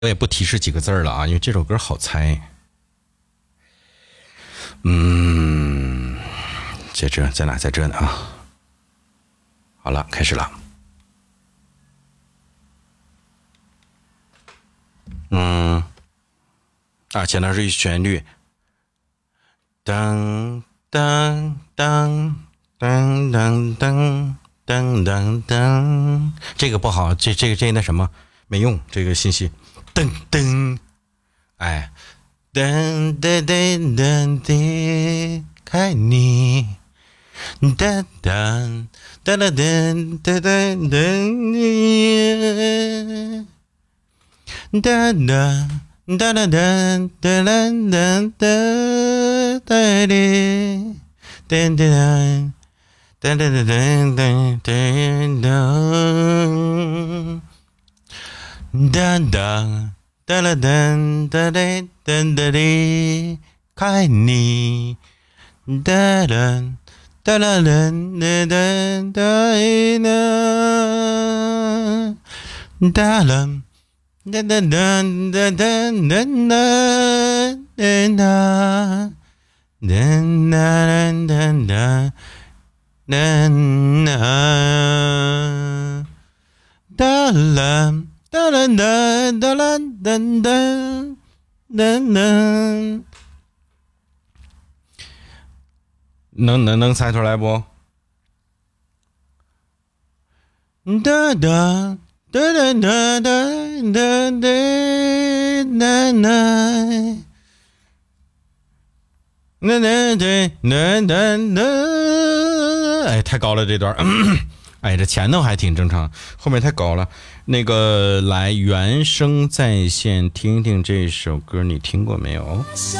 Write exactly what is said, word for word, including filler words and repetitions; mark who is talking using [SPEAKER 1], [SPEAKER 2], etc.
[SPEAKER 1] 我也不提示几个字了啊，因为这首歌好猜。嗯，在这，在哪？在这呢啊！好了，开始了。嗯，啊，前段是一旋律，当当当当当当当当当，这个不好，这这个这那什么没用，这个信息，噔噔，哎。噔噔噔噔噔，开你，噔噔噔噔噔噔噔噔，噔噔噔噔噔噔噔噔噔噔，噔噔噔噔噔噔噔噔，噔噔。哒啦噔哒嘞噔哒嘞，开你哒啦哒啦噔哒噔哒啦哒啦哒哒哒哒哒哒哒哒哒哒哒哒哒啦。哒啦哒哒啦噔噔噔噔，能能能猜出来不？哒哒哒哒哒哒哒哒哒哒。那那对那那那，哎，太高了这段。哎，这前头还挺正常，后面太高了。那个来原声在线听听这首歌，你听过没有？